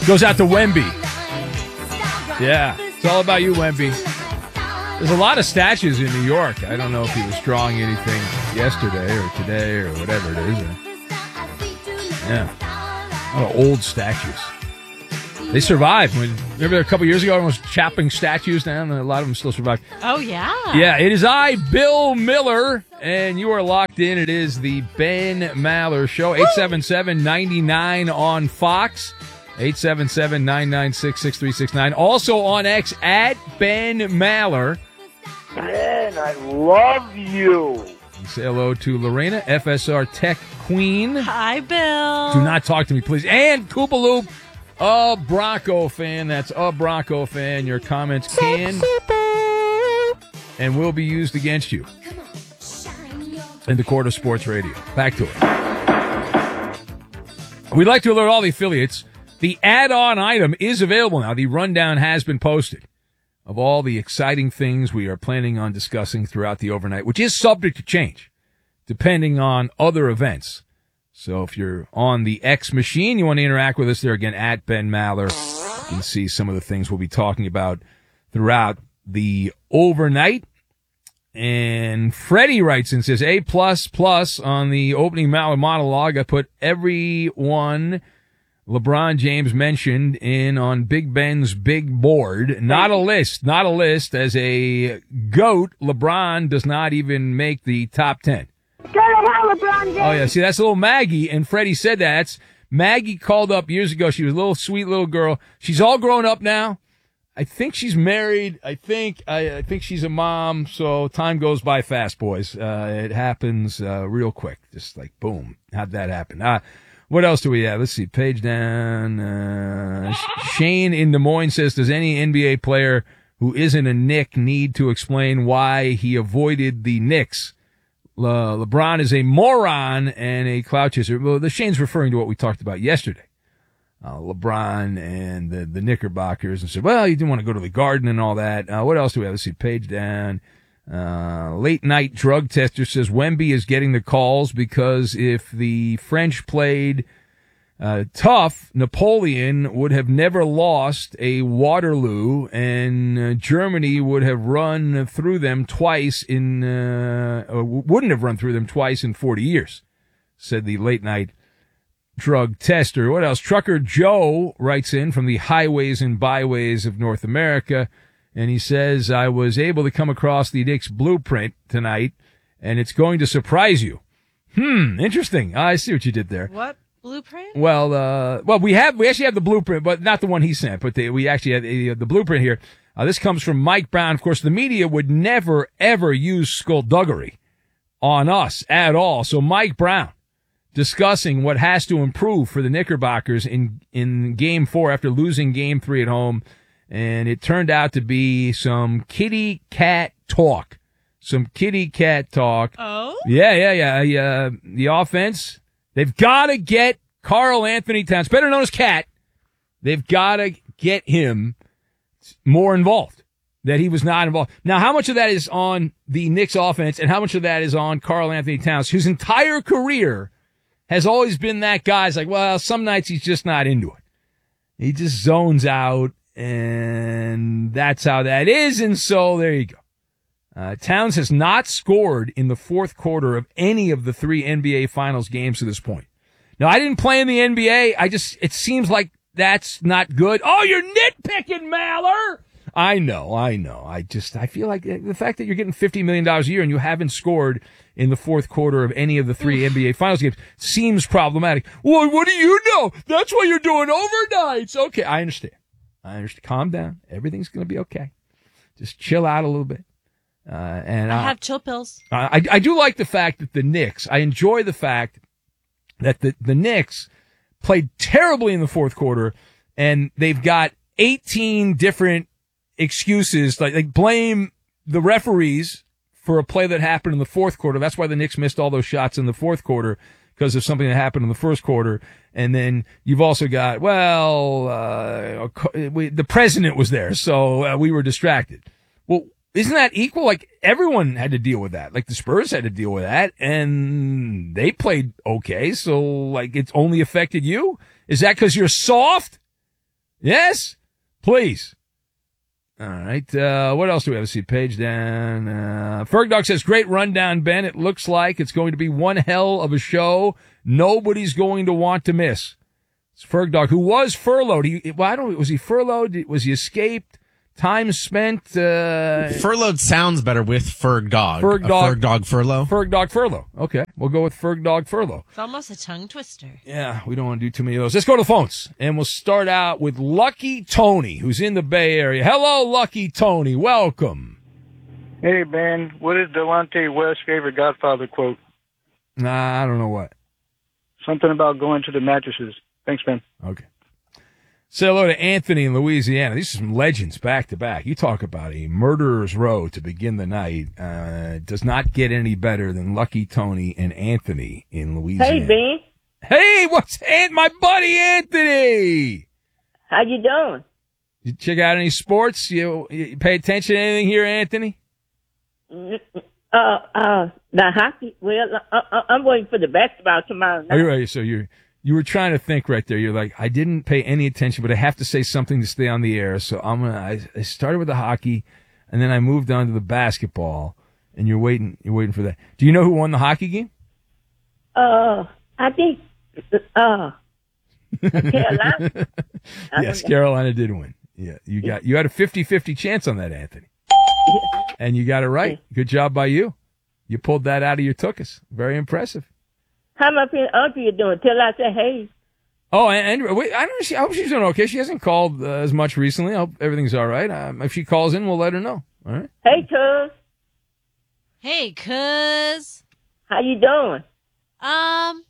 Goes out to Wemby. Yeah, it's all about you, Wemby. There's a lot of statues in New York. I don't know if he was drawing anything yesterday or today or whatever it is. Yeah, a lot of old statues. They survived. Remember a couple years ago, everyone was chopping statues down, and a lot of them still survived. Oh, yeah. Yeah, it is I, Bill Miller, and you are locked in. It is the Ben Maller Show, 877-99 on Fox, 877-996-6369. Also on X, at Ben Maller. Ben, I love you. Say hello to Lorena, FSR Tech Queen. Hi, Bill. Do not talk to me, please. And Koopaloop. A Bronco fan. That's a Bronco fan. Your comments can and will be used against you in the court of sports radio. Back to it. We'd like to alert all the affiliates. The add-on item is available now. The rundown has been posted of all the exciting things we are planning on discussing throughout the overnight, which is subject to change depending on other events. So if you're on the X machine, you want to interact with us there again at Ben Maller. You can see some of the things we'll be talking about throughout the overnight. And Freddie writes and says, A++ on the opening Maller monologue. I put everyone LeBron James mentioned in on Big Ben's big board. Not a list. As a GOAT, LeBron does not even make the top 10. Oh, yeah. See, that's a little Maggie, and Freddie said that. That's Maggie called up years ago. She was a little sweet little girl. She's all grown up now. I think she's married. I think she's a mom, so time goes by fast, boys. It happens real quick. Just like, boom. How'd that happen? What else do we have? Let's see. Page down. Shane in Des Moines says, does any NBA player who isn't a Knick need to explain why he avoided the Knicks? LeBron is a moron and a clout chaser. Well, the Shane's referring to what we talked about yesterday. LeBron and the Knickerbockers, and said, well, you didn't want to go to the Garden and all that. What else do we have? Let's see, page down. Late night drug tester says Wemby is getting the calls because if the French played tough, Napoleon would have never lost a Waterloo, and Germany would have run through them twice wouldn't have run through them twice in 40 years, said the late night drug tester. What else? Trucker Joe writes in from the highways and byways of North America, and he says, I was able to come across the Knicks blueprint tonight, and it's going to surprise you. Interesting. I see what you did there. What? Blueprint? Well, we actually have the blueprint, but not the one he sent. But we actually have the blueprint here. This comes from Mike Brown. Of course, the media would never ever use skullduggery on us at all. So Mike Brown discussing what has to improve for the Knickerbockers in Game 4 after losing Game 3 at home, and it turned out to be some kitty cat talk. Oh, yeah. The offense. They've got to get Karl Anthony Towns, better known as Cat. They've got to get him more involved, that he was not involved. Now, how much of that is on the Knicks offense and how much of that is on Karl Anthony Towns, whose entire career has always been that guy? It's like, well, some nights he's just not into it. He just zones out, and that's how that is. And so there you go. Towns has not scored in the fourth quarter of any of the 3 NBA Finals games to this point. Now, I didn't play in the NBA. It seems like that's not good. Oh, you're nitpicking, Maller! I know. I feel like the fact that you're getting $50 million a year and you haven't scored in the fourth quarter of any of the 3 NBA Finals games seems problematic. Well, what do you know? That's why you're doing overnights. Okay, I understand. Calm down. Everything's going to be okay. Just chill out a little bit. And I have chill pills. I do like the fact that the Knicks, I enjoy the fact that the Knicks played terribly in the fourth quarter, and they've got 18 different excuses, like blame the referees for a play that happened in the fourth quarter. That's why the Knicks missed all those shots in the fourth quarter, because of something that happened in the first quarter. And then you've also got, the president was there, so we were distracted. Well, isn't that equal? Like, everyone had to deal with that. Like, the Spurs had to deal with that, and they played okay, so, like, it's only affected you? Is that because you're soft? Yes? Please. All right. What else do we have? Let's see. Page down. Ferg Dog says, great rundown, Ben. It looks like it's going to be one hell of a show nobody's going to want to miss. It's Ferg Dog, who was furloughed. Was he furloughed? Was he escaped? Time spent, Furloughed sounds better with Ferg Dog. Ferg Dog. Ferg Dog furlough. Ferg Dog furlough. Okay. We'll go with Ferg Dog furlough. It's almost a tongue twister. Yeah, we don't want to do too many of those. Let's go to the phones, and we'll start out with Lucky Tony, who's in the Bay Area. Hello, Lucky Tony. Welcome. Hey, Ben. What is Delonte West's favorite Godfather quote? Nah, I don't know what. Something about going to the mattresses. Thanks, Ben. Okay. Say hello to Anthony in Louisiana. These are some legends back to back. You talk about a murderer's row to begin the night. Does not get any better than Lucky Tony and Anthony in Louisiana. Hey, Ben. Hey, what's my buddy Anthony? How you doing? You check out any sports? You pay attention to anything here, Anthony? The hockey. Well, I'm waiting for the basketball tomorrow night. Are you ready? So you were trying to think right there. You're like, I didn't pay any attention, but I have to say something to stay on the air. So I started with the hockey, and then I moved on to the basketball. And you're waiting for that. Do you know who won the hockey game? I think Carolina. Yes, Carolina did win. Yeah, you had a 50-50 chance on that, Anthony, and you got it right. Good job by you. You pulled that out of your tuchus. Very impressive. How my friend Audrey doing? Tell her I said hey. Oh, and wait, I hope she's doing okay. She hasn't called as much recently. I hope everything's all right. If she calls in, we'll let her know. All right. Hey, cuz. Hey, cuz. How you doing? I'm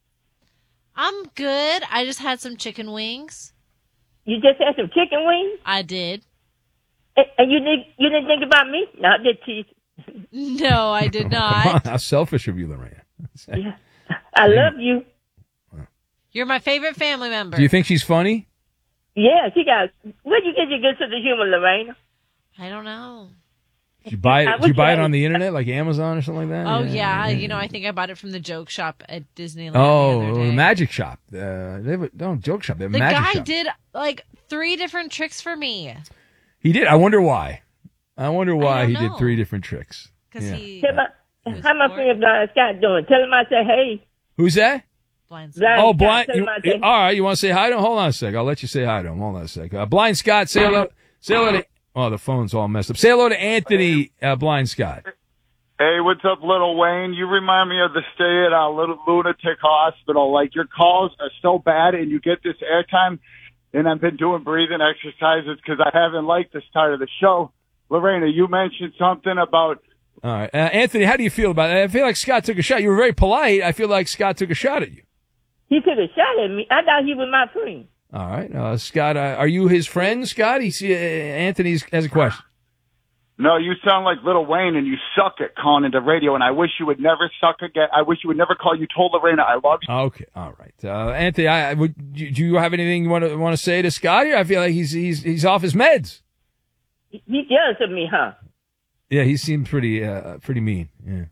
good. I just had some chicken wings. You just had some chicken wings? I did. And you didn't think about me? No, I did tease. No, I did not. How selfish of you, Lorraine. Yeah. I love you. You're my favorite family member. Do you think she's funny? Yeah, she got. Where'd you get your good sense of humor, Lorraine? I don't know. Did you buy it on the internet, like Amazon or something like that? Oh, yeah. I think I bought it from the joke shop at Disneyland. Oh, the the magic shop. They have joke shop. They have a magic guy shop. did like 3 different tricks for me. He did. I wonder why. He don't did know. 3 different tricks. Because How my friend Blind Scott doing? Tell him I said hey. Who's that? Blind Oh, Blind. Tell him I said, All right, you want to say hi to him? Hold on a sec. I'll let you say hi to him. Hold on a sec. Blind Scott, say hello. Say hello to. Oh, the phone's all messed up. Say hello to Anthony, Blind Scott. Hey, what's up, Little Wayne? You remind me of the stay at a little lunatic hospital. Like, your calls are so bad and you get this airtime, and I've been doing breathing exercises because I haven't liked the start of the show. Lorena, you mentioned something about... All right. Anthony, how do you feel about it? I feel like Scott took a shot. You were very polite. I feel like Scott took a shot at you. He took a shot at me. I thought he was my friend. All right. Scott, are you his friend, Scott? Anthony has a question. No, you sound like Little Wayne, and you suck at calling into radio, and I wish you would never suck again. I wish you would never call. You told Lorena I love you. Okay. All right. Anthony, do you have anything you want to say to Scott here? I feel like he's off his meds. He jealous of me, huh? Yeah, he seemed pretty mean. Yeah.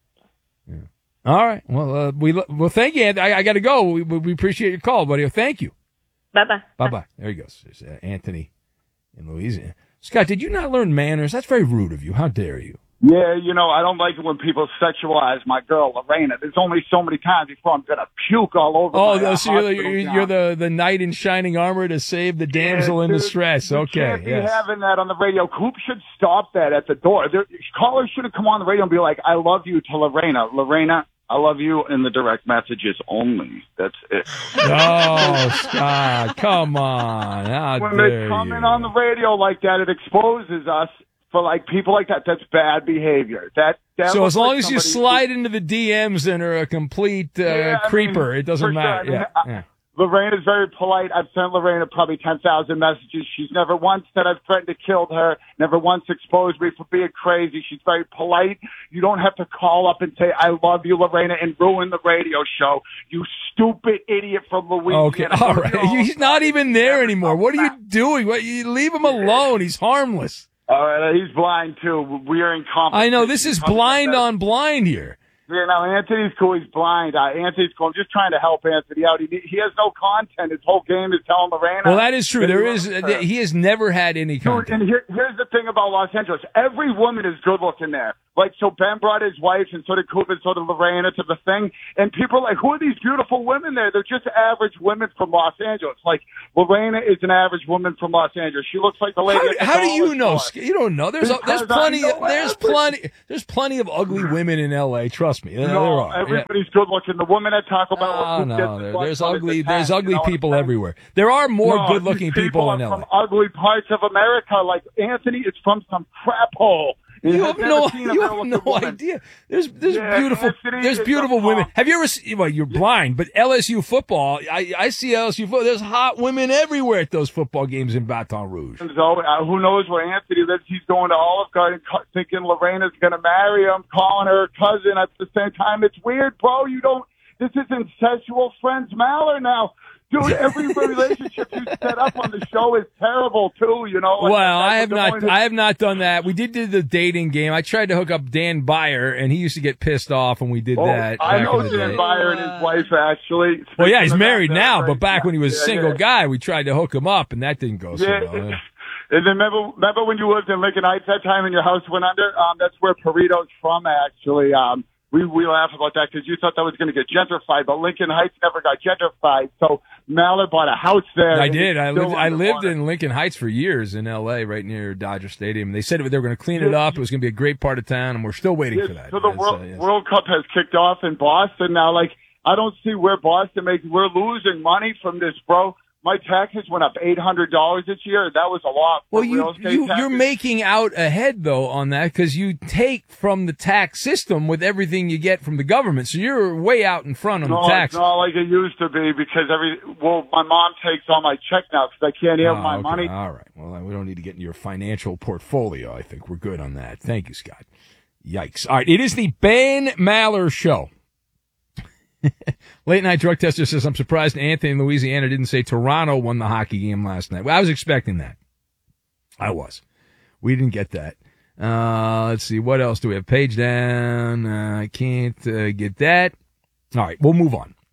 All right. Well, thank you, Anthony. I got to go. We appreciate your call, buddy. Thank you. Bye-bye. Bye-bye. There he goes. There's Anthony in Louisiana. Scott, did you not learn manners? That's very rude of you. How dare you? Yeah, I don't like it when people sexualize my girl, Lorena. There's only so many times before I'm going to puke all over my so you're the knight in shining armor to save the damsel in distress. Okay. You can't be having that on the radio. Coop should stop that at the door. Callers should come on the radio and be like, I love you to Lorena. Lorena, I love you in the direct messages only. That's it. Oh, Scott, come on. How when dare they come you. in on the radio like that, it exposes us for like people like that. That's bad behavior. That so as long like as you slide into the DMs and are a complete creeper, it doesn't matter. Sure. Yeah. Lorena's very polite. I've sent Lorena probably 10,000 messages. She's never once said I've threatened to kill her, never once exposed me for being crazy. She's very polite. You don't have to call up and say, I love you, Lorena, and ruin the radio show. You stupid idiot from Louisiana. Okay, all right. He's not even there anymore. What are you doing? You leave him alone. He's harmless. All right, he's blind, too. We are in competition. I know. This is blind on blind here. Yeah, now Anthony's cool. He's blind. Anthony's cool. I'm just trying to help Anthony out. He has no content. His whole game is telling Lorena. Well, that is true. He has never had any content. And here's the thing about Los Angeles. Every woman is good looking there. Like, so Ben brought his wife, and so did Cooper, and so did Lorena to the thing. And people are like, who are these beautiful women there? They're just average women from Los Angeles. Like, Lorena is an average woman from Los Angeles. She looks like the lady. How do you know? Store. You don't know. There's plenty of ugly women in L.A. Trust me. No, everybody's good looking. The woman at Taco Bell. Oh, no, there's ugly people everywhere. There are more good looking people in L.A. From ugly parts of America. Like Anthony is from some crap hole. You have no idea. There's beautiful women. Have you ever seen, well, you're blind, but LSU football, I see LSU football. There's hot women everywhere at those football games in Baton Rouge. So, who knows where Anthony lives? He's going to Olive Garden thinking Lorena's going to marry him, calling her cousin at the same time. It's weird, bro. This is incestual friends Maller now. Dude, every relationship you set up on the show is terrible too, you know. Well, I have not done that. We did the dating game. I tried to hook up Dan Byer, and he used to get pissed off when we did that. I know Dan Byer and his wife actually. Well, yeah, he's married now, but back when he was a single guy, we tried to hook him up, and that didn't go so well. And then remember when you lived in Lincoln Heights that time and your house went under? That's where Perito's from, actually. We laugh about that because you thought that was going to get gentrified, but Lincoln Heights never got gentrified. So Maller bought a house there. I did. I lived in Lincoln Heights for years in L.A., right near Dodger Stadium. They said they were going to clean it up. It was going to be a great part of town, and we're still waiting for that. So the World Cup has kicked off in Boston now. Like, I don't see where Boston makes. We're losing money from this, bro. My taxes went up $800 this year. That was a lot. Well, you're making out ahead, though, on that because you take from the tax system with everything you get from the government. So you're way out in front on the tax. It's not like it used to be because my mom takes all my check now because I can't have my money. All right. Well, we don't need to get into your financial portfolio. I think we're good on that. Thank you, Scott. Yikes. All right. It is the Ben Maller Show. Late Night Drug Tester says, I'm surprised Anthony in Louisiana didn't say Toronto won the hockey game last night. Well, I was expecting that. I was. We didn't get that. Let's see. What else do we have? Page down. I can't get that. All right. We'll move on.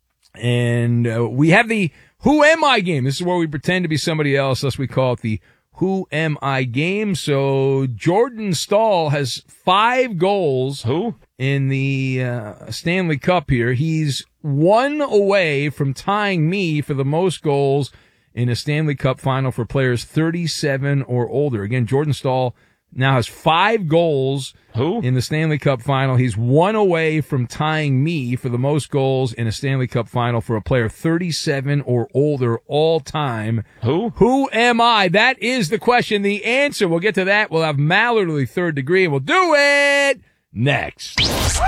And we have the Who Am I game. This is where we pretend to be somebody else. Thus we call it the Who Am I game. So Jordan Staal has 5 goals. Who? In the Stanley Cup here. He's 1 away from tying me for the most goals in a Stanley Cup final for players 37 or older. Again, Jordan Staal now has 5 goals in the Stanley Cup final. He's 1 away from tying me for the most goals in a Stanley Cup final for a player 37 or older all time. Who am I? That is the question. The answer, we'll get to that. We'll have Mallerly third degree, and we'll do it next.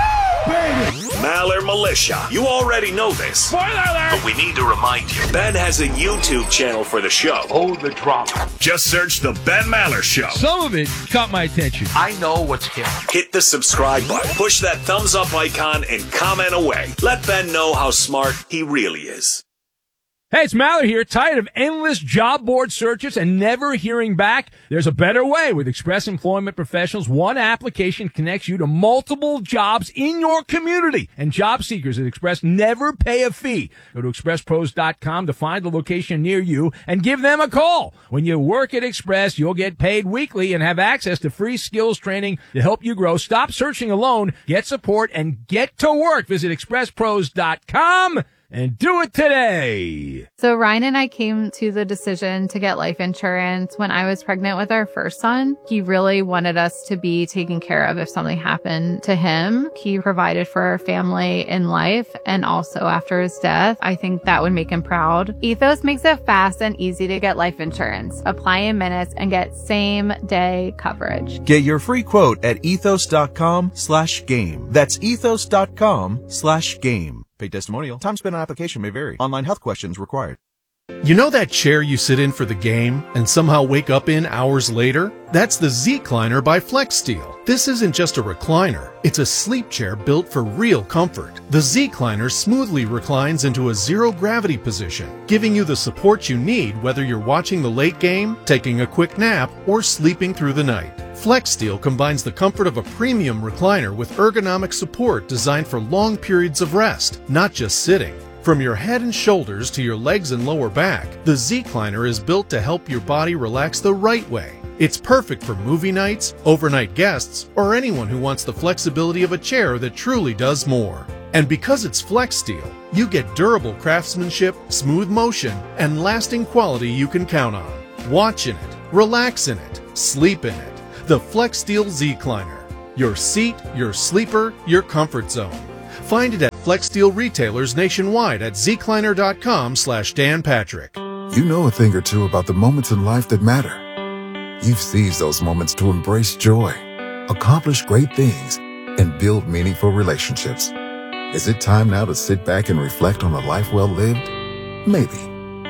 Maller Militia. You already know this. Spoiler alert! But we need to remind you. Ben has a YouTube channel for the show. Oh, the drama. Just search The Ben Maller Show. Some of it caught my attention. I know what's hip. Hit the subscribe button. Push that thumbs up icon and comment away. Let Ben know how smart he really is. Hey, it's Maller here. Tired of endless job board searches and never hearing back? There's a better way. With Express Employment Professionals, one application connects you to multiple jobs in your community. And job seekers at Express never pay a fee. Go to expresspros.com to find the location near you and give them a call. When you work at Express, you'll get paid weekly and have access to free skills training to help you grow. Stop searching alone. Get support and get to work. Visit expresspros.com. And do it today. So Ryan and I came to the decision to get life insurance when I was pregnant with our first son. He really wanted us to be taken care of if something happened to him. He provided for our family in life and also after his death. I think that would make him proud. Ethos makes it fast and easy to get life insurance. Apply in minutes and get same day coverage. Get your free quote at ethos.com/game. That's ethos.com/game. Paid testimonial. Time spent on application may vary. Online health questions required. You know that chair you sit in for the game and somehow wake up in hours later? That's the Z-Cliner by FlexSteel. This isn't just a recliner. It's a sleep chair built for real comfort. The Z-Cliner smoothly reclines into a zero-gravity position, giving you the support you need whether you're watching the late game, taking a quick nap, or sleeping through the night. FlexSteel combines the comfort of a premium recliner with ergonomic support designed for long periods of rest, not just sitting. From your head and shoulders to your legs and lower back, the Z-Cliner is built to help your body relax the right way. It's perfect for movie nights, overnight guests, or anyone who wants the flexibility of a chair that truly does more. And because it's FlexSteel, you get durable craftsmanship, smooth motion, and lasting quality you can count on. Watch in it, relax in it, sleep in it. The FlexSteel Z-Cliner. Your seat, your sleeper, your comfort zone. Find it at FlexSteel retailers nationwide at zcliner.com/Dan Patrick. You know a thing or two about the moments in life that matter. You've seized those moments to embrace joy, accomplish great things, and build meaningful relationships. Is it time now to sit back and reflect on a life well lived? Maybe.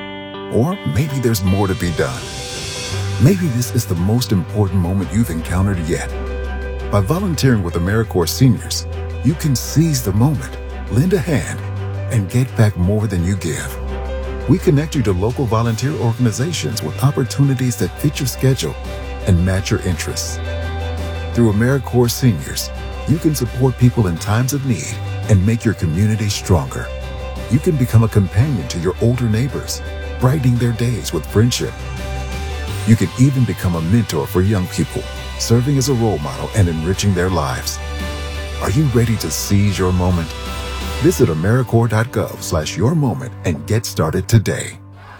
Or maybe there's more to be done. Maybe this is the most important moment you've encountered yet. By volunteering with AmeriCorps Seniors, you can seize the moment, lend a hand, and get back more than you give. We connect you to local volunteer organizations with opportunities that fit your schedule and match your interests. Through AmeriCorps Seniors, you can support people in times of need and make your community stronger. You can become a companion to your older neighbors, brightening their days with friendship. You can even become a mentor for young people, serving as a role model and enriching their lives. Are you ready to seize your moment? Visit AmeriCorps.gov/yourmoment and get started today.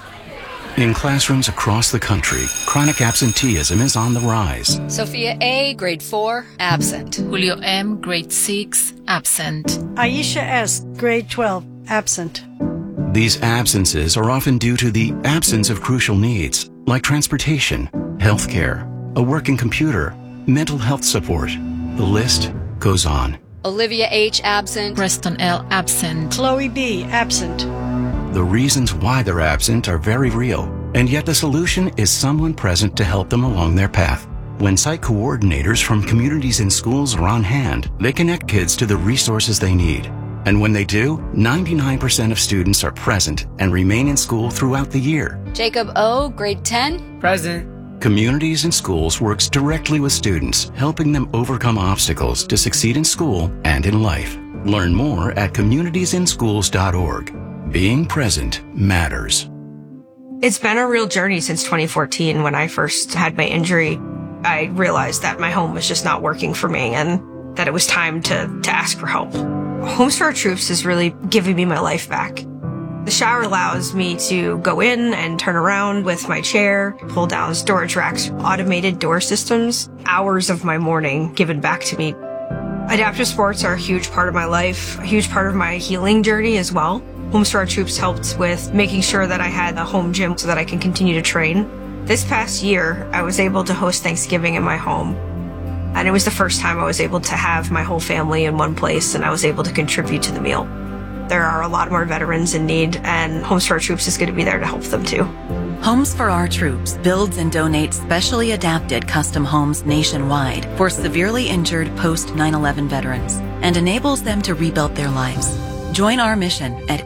In classrooms across the country, chronic absenteeism is on the rise. Sophia A., grade 4, absent. Julio M., grade 6, absent. Aisha S., grade 12, absent. These absences are often due to the absence of crucial needs, like transportation, healthcare, a working computer, mental health support. The list goes on. Olivia H., absent. Preston L., absent. Chloe B., absent. The reasons why they're absent are very real, and yet the solution is someone present to help them along their path. When site coordinators from communities and schools are on hand, they connect kids to the resources they need. And when they do, 99% of students are present and remain in school throughout the year. Jacob O., grade 10, present. Communities and Schools works directly with students, helping them overcome obstacles to succeed in school and in life. Learn more at communitiesinschools.org. Being present matters. It's been a real journey since 2014 when I first had my injury. I realized that my home was just not working for me and that it was time to ask for help. Homes for Our Troops is really giving me my life back. The shower allows me to go in and turn around with my chair, pull down storage racks, automated door systems, hours of my morning given back to me. Adaptive sports are a huge part of my life, a huge part of my healing journey as well. Homes for Our Troops helped with making sure that I had a home gym so that I can continue to train. This past year, I was able to host Thanksgiving in my home. And it was the first time I was able to have my whole family in one place and I was able to contribute to the meal. There are a lot more veterans in need, and Homes for Our Troops is going to be there to help them too. Homes for Our Troops builds and donates specially adapted custom homes nationwide for severely injured post 9/11 veterans and enables them to rebuild their lives. Join our mission at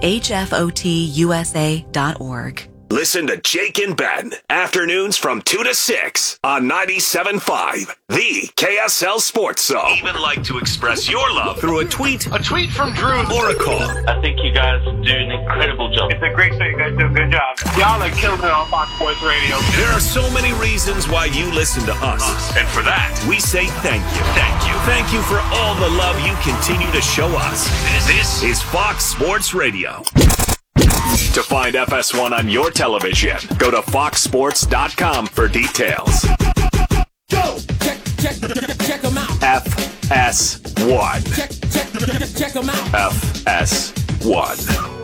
hfotusa.org. Listen to Jake and Ben, afternoons from 2 to 6 on 97.5, the KSL Sports Zone. Even like to express your love through a tweet from Drew, or a call. I think you guys do an incredible job. It's a great show. You guys do a good job. Y'all are killing it on Fox Sports Radio. There are so many reasons why you listen to us. And for that, we say thank you. Thank you. Thank you for all the love you continue to show us. This is Fox Sports Radio. To find FS1 on your television, go to foxsports.com for details. Go! Check them out. FS1. Check them out. FS1.